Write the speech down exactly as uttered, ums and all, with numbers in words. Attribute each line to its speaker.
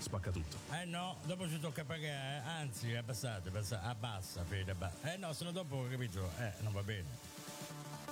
Speaker 1: spacca tutto.
Speaker 2: Eh no, dopo ci tocca pagare, anzi abbassate, abbassa, abbassa Fede, abbassa. Eh no, se no dopo capito, eh non va bene.